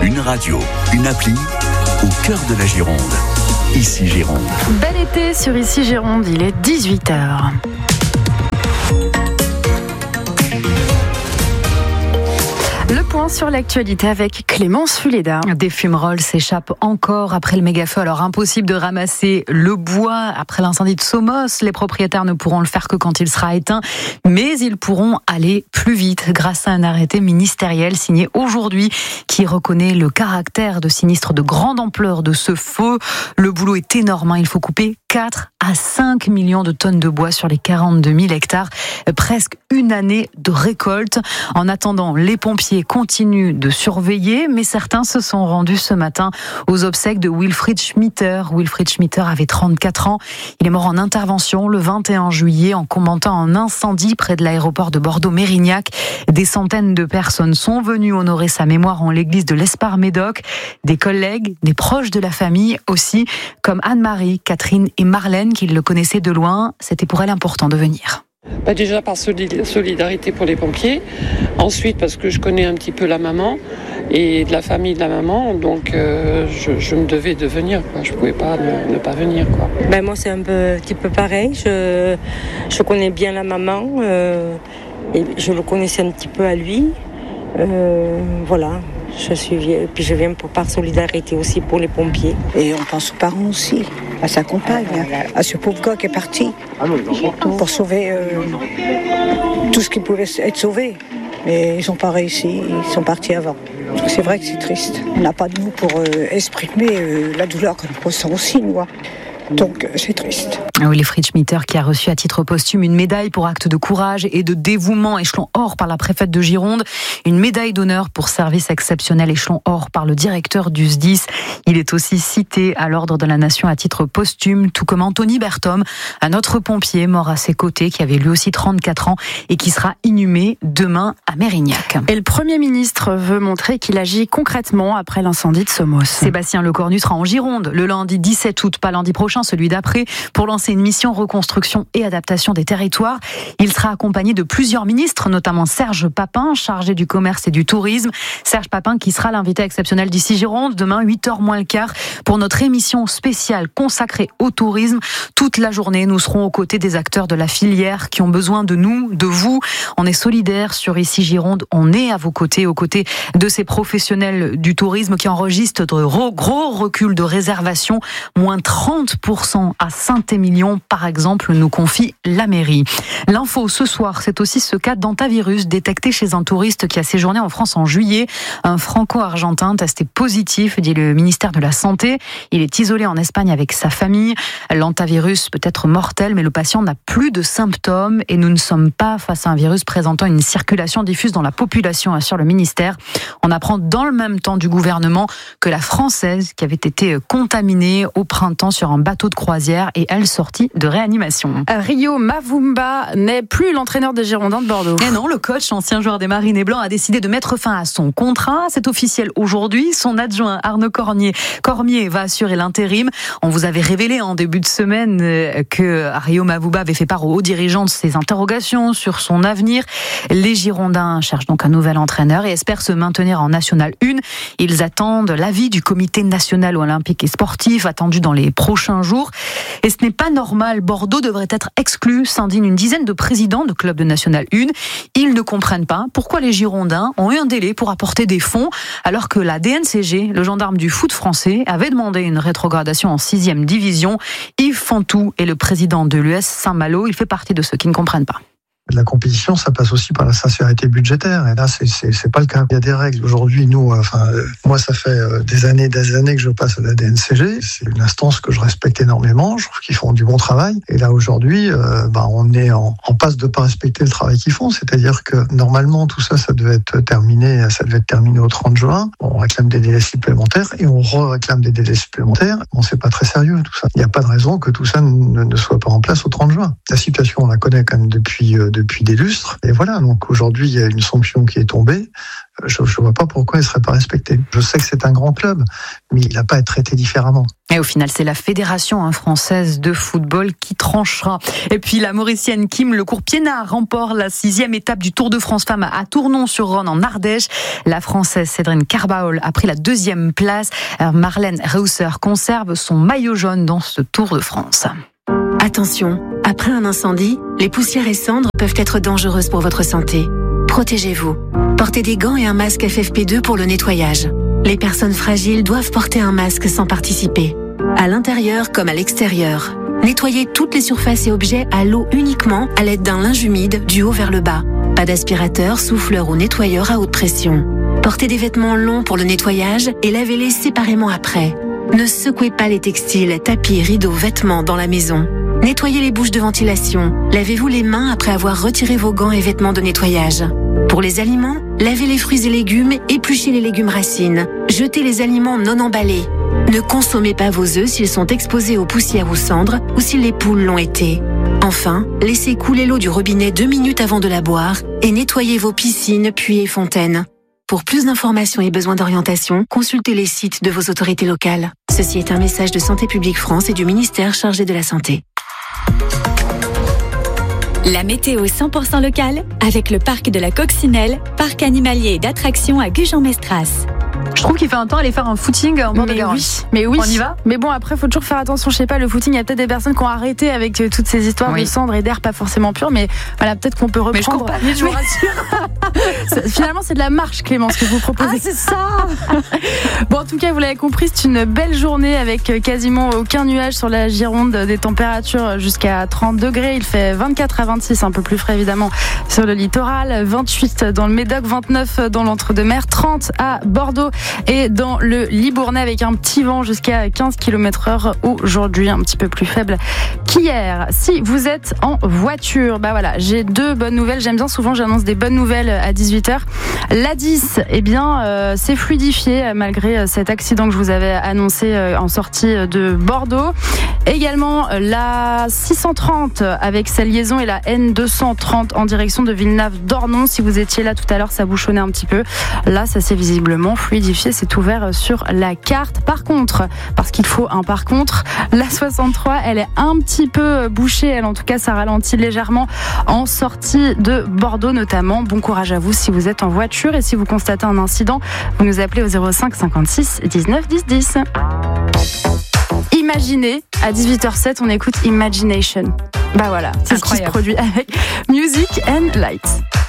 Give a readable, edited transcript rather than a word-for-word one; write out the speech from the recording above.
Une radio, une appli, au cœur de la Gironde. Ici Gironde. Bel été sur Ici Gironde, il est 18h. Le point sur l'actualité avec Clémence Fuleda. Des fumerolles s'échappent encore après le méga-feu. Alors impossible de ramasser le bois après l'incendie de Somos. Les propriétaires ne pourront le faire que quand il sera éteint. Mais ils pourront aller plus vite grâce à un arrêté ministériel signé aujourd'hui qui reconnaît le caractère de sinistre de grande ampleur de ce feu. Le boulot est énorme. Il faut couper 4 à 5 millions de tonnes de bois sur les 42 000 hectares. Presque une année de récolte. En attendant, les pompiers continuent de surveiller, mais certains se sont rendus ce matin aux obsèques de Wilfried Schmitter. Wilfried Schmitter avait 34 ans. Il est mort en intervention le 21 juillet en combattant un incendie près de l'aéroport de Bordeaux-Mérignac. Des centaines de personnes sont venues honorer sa mémoire en l'église de l'Espar-Médoc. Des collègues, des proches de la famille aussi, comme Anne-Marie, Catherine et Marlène, qui le connaissaient de loin. C'était pour elle important de venir. Déjà par solidarité pour les pompiers, ensuite parce que je connais un petit peu la maman et de la famille de la maman, donc je me devais de venir, quoi. Je ne pouvais pas ne pas venir, quoi. Moi c'est un petit peu pareil, je connais bien la maman, et je le connaissais un petit peu à lui, voilà. Puis je viens par solidarité aussi pour les pompiers. Et on pense aux parents aussi, à sa compagne, à ce pauvre gars qui est parti pour sauver tout ce qui pouvait être sauvé. Mais ils n'ont pas réussi, ils sont partis avant. C'est vrai que c'est triste. On n'a pas de mots pour exprimer la douleur qu'on ressent aussi, nous. Donc c'est triste. Wilfried Schmitter qui a reçu à titre posthume une médaille pour acte de courage et de dévouement échelon or par la préfète de Gironde, une médaille d'honneur pour service exceptionnel échelon or par le directeur du SDIS. Il est aussi cité à l'ordre de la Nation à titre posthume, tout comme Anthony Berthom, un autre pompier mort à ses côtés qui avait lui aussi 34 ans et qui sera inhumé demain à Mérignac. Et le Premier ministre veut montrer qu'il agit concrètement après l'incendie de Somos. Sébastien Lecornu sera en Gironde le lundi 17 août, pas lundi prochain, celui d'après, pour lancer une mission reconstruction et adaptation des territoires. Il sera accompagné de plusieurs ministres, notamment Serge Papin, chargé du commerce et du tourisme. Serge Papin qui sera l'invité exceptionnel d'Ici Gironde, demain 8h moins le quart, pour notre émission spéciale consacrée au tourisme. Toute la journée, nous serons aux côtés des acteurs de la filière qui ont besoin de nous, de vous. On est solidaires sur Ici Gironde, on est à vos côtés, aux côtés de ces professionnels du tourisme qui enregistrent de gros reculs de réservation, moins 30% à Saint-Émilion, par exemple, nous confie la mairie. L'info ce soir, c'est aussi ce cas d'hantavirus détecté chez un touriste qui a séjourné en France en juillet. Un franco-argentin testé positif, dit le ministère de la Santé. Il est isolé en Espagne avec sa famille. L'hantavirus peut être mortel, mais le patient n'a plus de symptômes et nous ne sommes pas face à un virus présentant une circulation diffuse dans la population, assure le ministère. On apprend dans le même temps du gouvernement que la Française, qui avait été contaminée au printemps sur un bateau de croisière, et elle sortie de réanimation. Rio Mavumba n'est plus l'entraîneur des Girondins de Bordeaux. Et non, le coach, ancien joueur des Marinés Blancs, a décidé de mettre fin à son contrat. C'est officiel aujourd'hui. Son adjoint Arnaud Cormier va assurer l'intérim. On vous avait révélé en début de semaine que Rio Mavumba avait fait part aux hauts dirigeants de ses interrogations sur son avenir. Les Girondins cherchent donc un nouvel entraîneur et espèrent se maintenir en National 1. Ils attendent l'avis du comité national olympique et sportif attendu dans les prochains jours. Et ce n'est pas normal. Bordeaux devrait être exclu, s'indigne une dizaine de présidents de clubs de National 1. Ils ne comprennent pas pourquoi les Girondins ont eu un délai pour apporter des fonds, alors que la DNCG, le gendarme du foot français, avait demandé une rétrogradation en 6e division. Yves Fantou est le président de l'US Saint-Malo. Il fait partie de ceux qui ne comprennent pas. La compétition, ça passe aussi par la sincérité budgétaire. Et là, c'est pas le cas. Il y a des règles. Aujourd'hui, nous, moi, ça fait des années que je passe à la DNCG. C'est une instance que je respecte énormément. Je trouve qu'ils font du bon travail. Et là, aujourd'hui, on est en passe de pas respecter le travail qu'ils font. C'est-à-dire que normalement, tout ça, ça devait être terminé au 30 juin. On réclame des délais supplémentaires et on réclame des délais supplémentaires. Bon, c'est pas très sérieux, tout ça. Il n'y a pas de raison que tout ça ne soit pas en place au 30 juin. La situation, on la connaît quand même depuis depuis des lustres. Et voilà, donc aujourd'hui, il y a une sanction qui est tombée. Je ne vois pas pourquoi il ne serait pas respecté. Je sais que c'est un grand club, mais il n'a pas à être traité différemment. Et au final, c'est la Fédération française de football qui tranchera. Et puis la Mauricienne Kim Lecourt-Piénard remporte la 6e étape du Tour de France Femmes à Tournon-sur-Rhône en Ardèche. La Française Cédrine Carbaol a pris la 2e place. Marlène Reusser conserve son maillot jaune dans ce Tour de France. Attention, après un incendie, les poussières et cendres peuvent être dangereuses pour votre santé. Protégez-vous. Portez des gants et un masque FFP2 pour le nettoyage. Les personnes fragiles doivent porter un masque sans participer. À l'intérieur comme à l'extérieur. Nettoyez toutes les surfaces et objets à l'eau uniquement à l'aide d'un linge humide du haut vers le bas. Pas d'aspirateur, souffleur ou nettoyeur à haute pression. Portez des vêtements longs pour le nettoyage et lavez-les séparément après. Ne secouez pas les textiles, tapis, rideaux, vêtements dans la maison. Nettoyez les bouches de ventilation. Lavez-vous les mains après avoir retiré vos gants et vêtements de nettoyage. Pour les aliments, lavez les fruits et légumes, épluchez les légumes racines. Jetez les aliments non emballés. Ne consommez pas vos œufs s'ils sont exposés aux poussières ou cendres ou si les poules l'ont été. Enfin, laissez couler l'eau du robinet 2 minutes avant de la boire et nettoyez vos piscines, puits et fontaines. Pour plus d'informations et besoins d'orientation, consultez les sites de vos autorités locales. Ceci est un message de Santé publique France et du ministère chargé de la Santé. La météo 100% locale avec le parc de la Coccinelle, parc animalier et d'attractions à Gujan-Mestras. Je trouve qu'il fait un temps aller faire un footing en bord de Garonne. Mais oui. On y va ? Mais bon, après, faut toujours faire attention. Je sais pas, le footing, il y a peut-être des personnes qui ont arrêté avec toutes ces histoires de cendres et d'air pas forcément pur. Mais voilà, peut-être qu'on peut reprendre. Mais je cours pas, je vous rassure. Finalement, c'est de la marche, Clémence, que vous proposez. Ah, c'est ça. Bon, en tout cas, vous l'avez compris, c'est une belle journée avec quasiment aucun nuage sur la Gironde, des températures jusqu'à 30 degrés. Il fait 24 à 26, un peu plus frais évidemment sur le littoral, 28 dans le Médoc, 29 dans l'Entre-deux-Mers, 30 à Bordeaux et dans le Libournais avec un petit vent jusqu'à 15 km/h aujourd'hui, un petit peu plus faible qu'hier. Si vous êtes en voiture, bah voilà, j'ai 2 bonnes nouvelles. J'aime bien, souvent j'annonce des bonnes nouvelles à 18h. L'A10, eh bien, c'est fluidifié malgré cet accident que je vous avais annoncé en sortie de Bordeaux. Également la 630 avec sa liaison et la N230 en direction de Villeneuve-d'Ornon. Si vous étiez là tout à l'heure, ça bouchonnait un petit peu. Là, ça s'est visiblement fluidifié, c'est ouvert sur la carte. Par contre, parce qu'il faut un par contre, la 63, elle est un petit peu bouchée. Elle, en tout cas, ça ralentit légèrement en sortie de Bordeaux notamment. Bon courage à vous si vous êtes en voiture et si vous constatez un incident, vous nous appelez au 05 56 19 10 10. Imaginez, à 18h07, on écoute Imagination. Bah voilà, c'est ce qui se produit avec Music and Lights.